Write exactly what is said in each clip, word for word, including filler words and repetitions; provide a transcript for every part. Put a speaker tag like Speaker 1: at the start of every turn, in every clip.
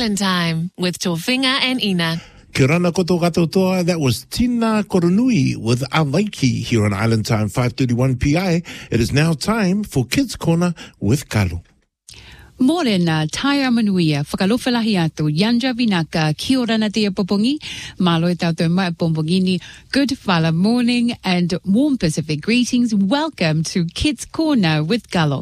Speaker 1: Island Time with Tofinga and Ina.
Speaker 2: Kia rana koto katoa, that was Tina Koronui with Avaiki here on Island Time, five thirty-one P I. It is now time for Kids Corner with Kalo.
Speaker 3: Morena, Taia Manuia, Whakalofalahi atu, Yanja Vinaka, Kia ora na tia popongi, Malo e tautou mai pompongini, good fala morning and warm Pacific greetings. Welcome to Kids Corner with Kalo.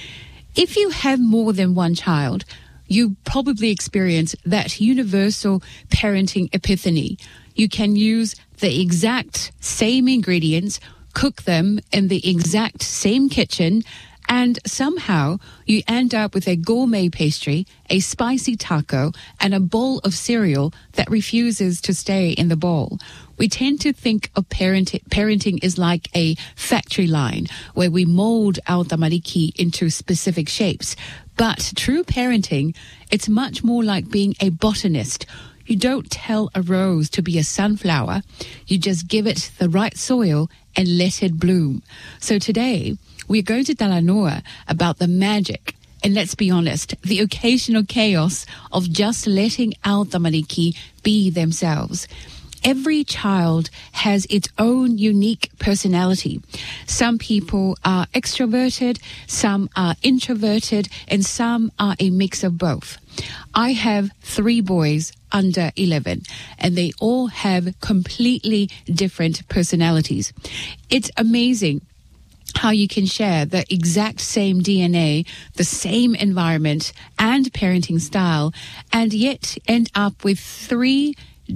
Speaker 3: If you have more than one child, you probably experience that universal parenting epiphany. You can use the exact same ingredients, cook them in the exact same kitchen, and somehow you end up with a gourmet pastry, a spicy taco, and a bowl of cereal that refuses to stay in the bowl. We tend to think of parent- parenting is like a factory line where we mold our tamariki into specific shapes. But true parenting, it's much more like being a botanist. You don't tell a rose to be a sunflower. You just give it the right soil and let it bloom. So today, we're going to Talanoa about the magic, and let's be honest, the occasional chaos of just letting our tamariki be themselves. Every child has its own unique personality. Some people are extroverted, some are introverted, and some are a mix of both. I have three boys under eleven, and they all have completely different personalities. It's amazing how you can share the exact same D N A, the same environment and parenting style, and yet end up with three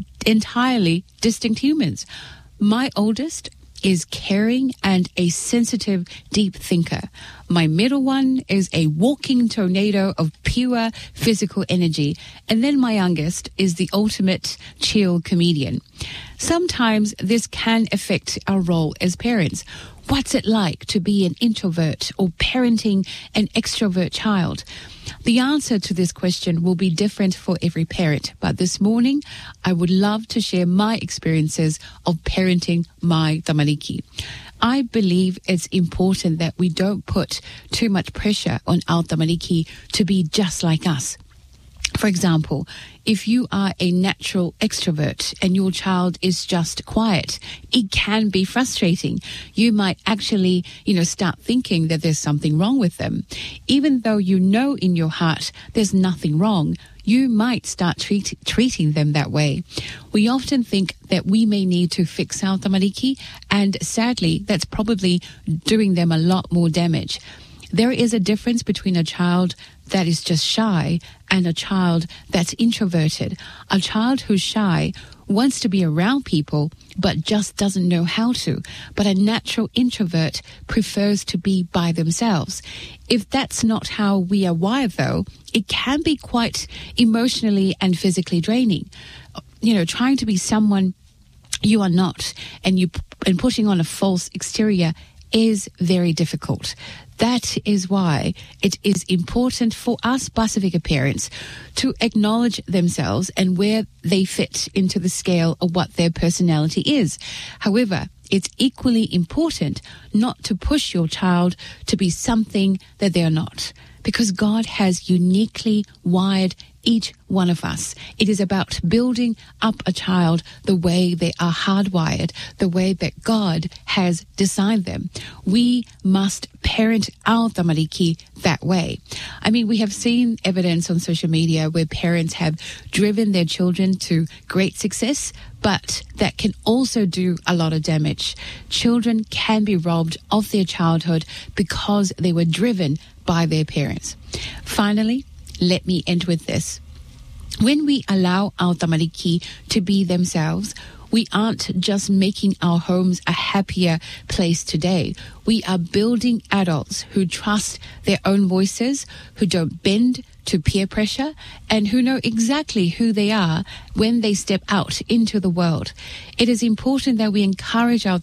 Speaker 3: entirely distinct humans. My oldest is caring and a sensitive, deep thinker. My middle one is a walking tornado of pure physical energy. And then my youngest is the ultimate chill comedian. Sometimes this can affect our role as parents. What's it like to be an introvert or parenting an extrovert child? The answer to this question will be different for every parent. But this morning, I would love to share my experiences of parenting my tamariki. I believe it's important that we don't put too much pressure on our tamariki to be just like us. For example, if you are a natural extrovert and your child is just quiet, it can be frustrating. You might actually, you know, start thinking that there's something wrong with them. Even though you know in your heart there's nothing wrong, you might start treat, treating them that way. We often think that we may need to fix our tamariki, and sadly, that's probably doing them a lot more damage. There is a difference between a child that is just shy and a child that's introverted. A child who's shy wants to be around people but just doesn't know how to. But a natural introvert prefers to be by themselves. If that's not how we are wired, though, it can be quite emotionally and physically draining. You know, trying to be someone you are not and you and putting on a false exterior is very difficult. That is why it is important for us Pasifika parents to acknowledge themselves and where they fit into the scale of what their personality is. However, it's equally important not to push your child to be something that they're not, because God has uniquely wired each one of us. It is about building up a child the way they are hardwired, the way that God has designed them. We must parent our tamariki that way. I mean, we have seen evidence on social media where parents have driven their children to great success, but that can also do a lot of damage. Children can be robbed of their childhood because they were driven by their parents. Finally, let me end with this. When we allow our tamariki to be themselves, we aren't just making our homes a happier place today. We are building adults who trust their own voices, who don't bend to peer pressure, and who know exactly who they are when they step out into the world. It is important that we encourage our